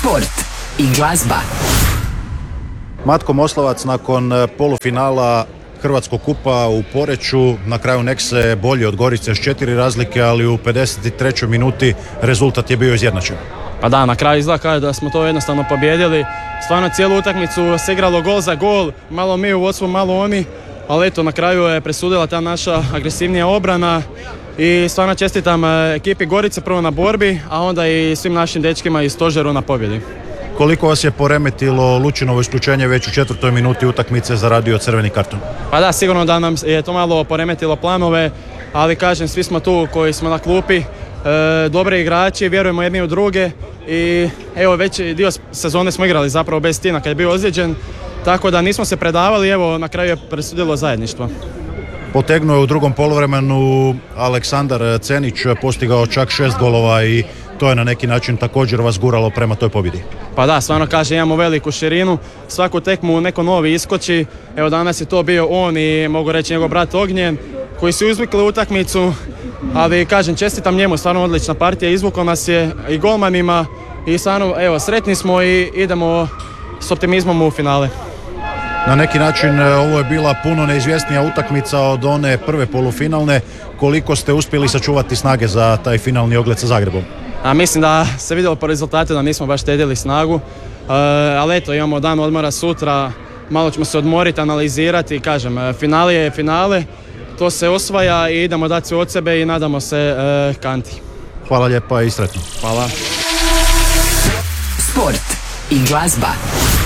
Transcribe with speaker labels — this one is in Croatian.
Speaker 1: Sport i glazba.
Speaker 2: Matko Moslavac nakon polufinala Hrvatskog kupa u Poreču, na kraju Nexe bolji od Gorice s 4 razlike, ali u 53. minuti rezultat je bio izjednačen.
Speaker 3: Pa da, na kraju izgleda da smo to jednostavno pobjedili. Stvarno cijelu utakmicu se igralo gol za gol, malo mi u vodstvu, malo oni, ali eto, na kraju je presudila ta naša agresivnija obrana i stvarno čestitam ekipi Gorice prvo na borbi, a onda i svim našim dečkima iz stožeru na pobjedi.
Speaker 2: Koliko vas je poremetilo Lučinovo isključenje već u 4. minuti utakmice zaradio crveni karton?
Speaker 3: Pa da, sigurno da nam je to malo poremetilo planove, ali kažem, svi smo tu koji smo na klupi, dobri igrači, vjerujemo jedni u druge i evo već dio sezone smo igrali zapravo bez Tina kad je bio ozlijeđen, tako da nismo se predavali, evo na kraju je presudilo zajedništvo.
Speaker 2: Potegnuo je u drugom poluvremenu Aleksandar Cenić, postigao čak 6 golova i to je na neki način također vas guralo prema toj pobjedi.
Speaker 3: Pa da, stvarno kažem, imamo veliku širinu, svaku tekmu neko novi iskoči, evo danas je to bio on i mogu reći njegov brat Ognjen, koji su izvukli utakmicu, ali kažem, čestitam njemu, stvarno odlična partija, izvukao nas je i golmanima i stvarno, evo, sretni smo i idemo s optimizmom u finale.
Speaker 2: Na neki način ovo je bila puno neizvjesnija utakmica od one prve polufinalne. Koliko ste uspjeli sačuvati snage za taj finalni ogled sa Zagrebom?
Speaker 3: Mislim da se vidjelo po rezultatu da nismo baš štedili snagu, ali eto, imamo dan odmora sutra, malo ćemo se odmoriti, analizirati, kažem, finale je finale, to se osvaja i idemo dati sve od sebe i nadamo se kanti.
Speaker 2: Hvala lijepa i sretno.
Speaker 3: Hvala.
Speaker 1: Sport i glazba.